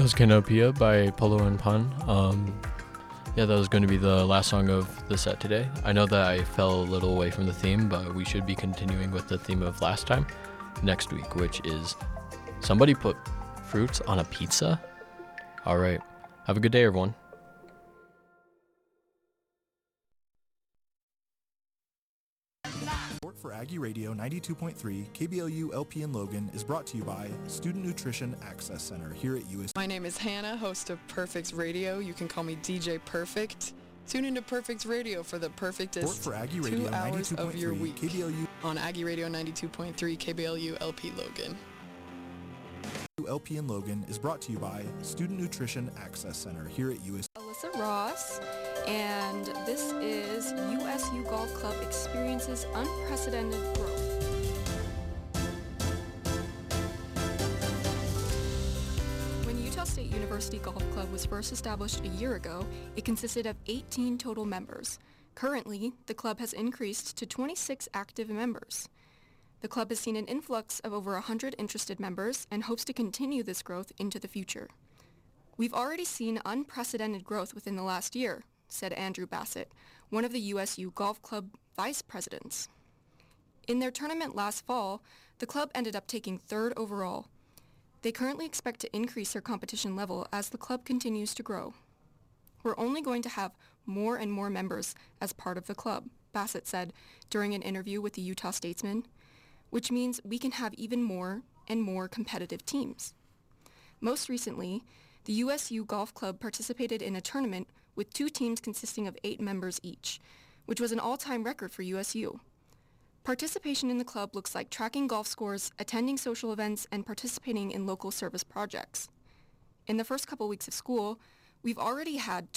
was Canopia by Polo and Pun. Yeah, that was going to be the last song of the set today. I know that I fell a little away from the theme, but we should be continuing with the theme of last time next week, which is somebody put fruits on a pizza. All right. Have a good day, everyone. Support for Aggie Radio 92.3 KBLU LP in Logan is brought to you by Student Nutrition Access Center here at USC. My name is Hannah, host of Perfect Radio. You can call me DJ Perfect. Tune into Perfect Radio for the perfectest For Aggie Radio 2 hours of your 92.3 week KBLU on Aggie Radio 92.3 KBLU LP Logan. LP in Logan is brought to you by Student Nutrition Access Center here at USC. Alyssa Ross, and this is USU Golf Club experiences unprecedented growth. When Utah State University Golf Club was first established a year ago, it consisted of 18 total members. Currently, the club has increased to 26 active members. The club has seen an influx of over 100 interested members and hopes to continue this growth into the future. We've already seen unprecedented growth within the last year, said Andrew Bassett, one of the USU Golf Club vice presidents. In their tournament last fall, the club ended up taking third overall. They currently expect to increase their competition level as the club continues to grow. We're only going to have more and more members as part of the club, Bassett said during an interview with the Utah Statesman, which means we can have even more and more competitive teams. Most recently, the USU Golf Club participated in a tournament with 2 teams consisting of 8 members each, which was an all-time record for USU. Participation in the club looks like tracking golf scores, attending social events, and participating in local service projects. In the first couple weeks of school, we've already had